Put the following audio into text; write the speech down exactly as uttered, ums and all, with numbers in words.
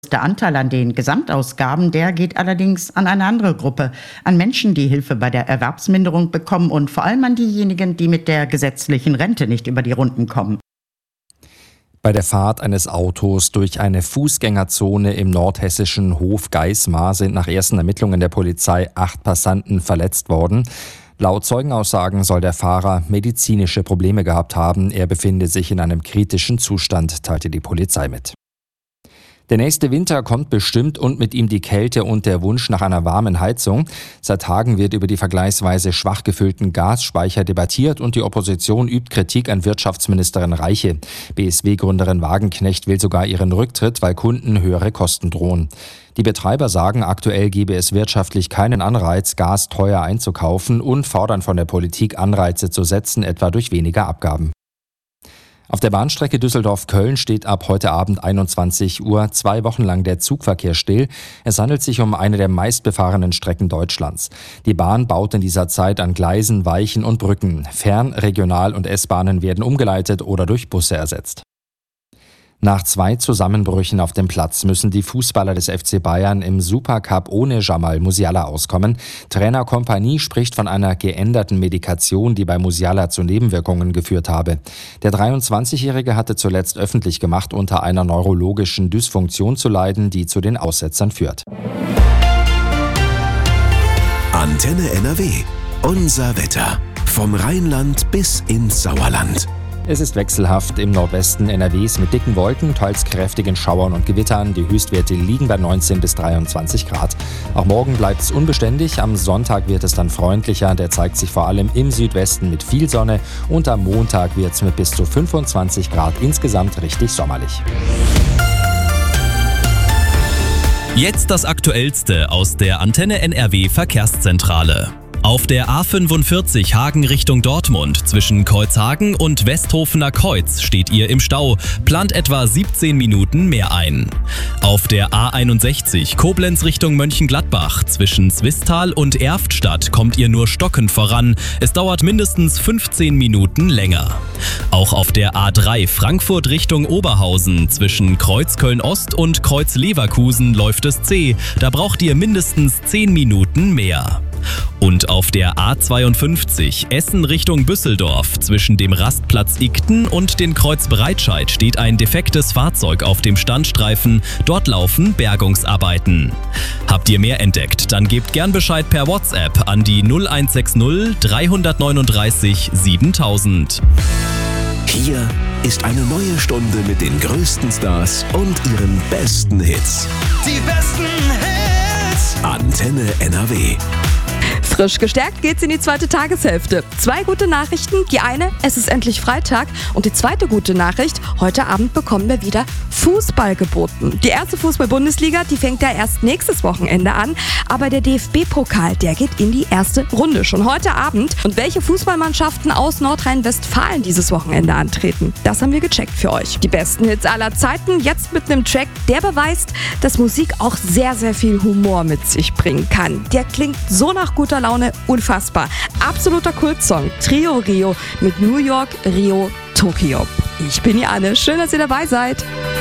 Der Anteil an den Gesamtausgaben, der geht allerdings an eine andere Gruppe, an Menschen, die Hilfe bei der Erwerbsminderung bekommen und vor allem an diejenigen, die mit der gesetzlichen Rente nicht über die Runden kommen. Bei der Fahrt eines Autos durch eine Fußgängerzone im nordhessischen Hof Geismar sind nach ersten Ermittlungen der Polizei acht Passanten verletzt worden. Laut Zeugenaussagen soll der Fahrer medizinische Probleme gehabt haben. Er befinde sich in einem kritischen Zustand, teilte die Polizei mit. Der nächste Winter kommt bestimmt und mit ihm die Kälte und der Wunsch nach einer warmen Heizung. Seit Tagen wird über die vergleichsweise schwach gefüllten Gasspeicher debattiert und die Opposition übt Kritik an Wirtschaftsministerin Reiche. B S W-Gründerin Wagenknecht will sogar ihren Rücktritt, weil Kunden höhere Kosten drohen. Die Betreiber sagen, aktuell gebe es wirtschaftlich keinen Anreiz, Gas teuer einzukaufen und fordern von der Politik Anreize zu setzen, etwa durch weniger Abgaben. Auf der Bahnstrecke Düsseldorf-Köln steht ab heute Abend einundzwanzig Uhr zwei Wochen lang der Zugverkehr still. Es handelt sich um eine der meistbefahrenen Strecken Deutschlands. Die Bahn baut in dieser Zeit an Gleisen, Weichen und Brücken. Fern-, Regional- und S-Bahnen werden umgeleitet oder durch Busse ersetzt. Nach zwei Zusammenbrüchen auf dem Platz müssen die Fußballer des F C Bayern im Supercup ohne Jamal Musiala auskommen. Trainer Kompany spricht von einer geänderten Medikation, die bei Musiala zu Nebenwirkungen geführt habe. Der dreiundzwanzigjährige hatte zuletzt öffentlich gemacht, unter einer neurologischen Dysfunktion zu leiden, die zu den Aussetzern führt. Antenne N R W. Unser Wetter. Vom Rheinland bis ins Sauerland. Es ist wechselhaft im Nordwesten N R Ws mit dicken Wolken, teils kräftigen Schauern und Gewittern. Die Höchstwerte liegen bei neunzehn bis dreiundzwanzig Grad. Auch morgen bleibt es unbeständig. Am Sonntag wird es dann freundlicher. Der zeigt sich vor allem im Südwesten mit viel Sonne. Und am Montag wird es mit bis zu fünfundzwanzig Grad insgesamt richtig sommerlich. Jetzt das Aktuellste aus der Antenne N R W Verkehrszentrale. Auf der A fünfundvierzig Hagen Richtung Dortmund zwischen Kreuzhagen und Westhofener Kreuz steht ihr im Stau, plant etwa siebzehn Minuten mehr ein. Auf der A einundsechzig Koblenz Richtung Mönchengladbach zwischen Zwistal und Erftstadt kommt ihr nur stockend voran, es dauert mindestens fünfzehn Minuten länger. Auch auf der A drei Frankfurt Richtung Oberhausen zwischen Kreuzköln-Ost und Kreuz-Leverkusen läuft es zäh, da braucht ihr mindestens zehn Minuten mehr. Und auf der A zweiundfünfzig Essen Richtung Büsseldorf zwischen dem Rastplatz Igten und den Kreuz Breitscheid steht ein defektes Fahrzeug auf dem Standstreifen. Dort laufen Bergungsarbeiten. Habt ihr mehr entdeckt? Dann gebt gern Bescheid per WhatsApp an die null eins sechs null drei neun drei siebentausend. Hier ist eine neue Stunde mit den größten Stars und ihren besten Hits. Die besten Hits. Antenne N R W. Frisch gestärkt geht's in die zweite Tageshälfte. Zwei gute Nachrichten. Die eine, es ist endlich Freitag. Und die zweite gute Nachricht, heute Abend bekommen wir wieder Fußball geboten. Die erste Fußball-Bundesliga, die fängt ja erst nächstes Wochenende an. Aber der D F B-Pokal, der geht in die erste Runde schon heute Abend. Und welche Fußballmannschaften aus Nordrhein-Westfalen dieses Wochenende antreten, das haben wir gecheckt für euch. Die besten Hits aller Zeiten, jetzt mit einem Track, der beweist, dass Musik auch sehr, sehr viel Humor mit sich bringen kann. Der klingt so nach guter Laune, unfassbar. Absoluter Kultsong. Trio Rio mit New York, Rio, Tokio. Ich bin die Anne. Schön, dass ihr dabei seid.